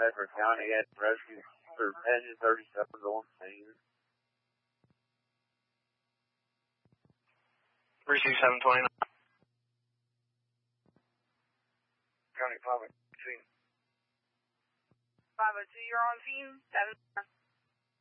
Medford County had rescue for engine 37 on scene. Receive 729. County 502. 502, you're on scene. 7.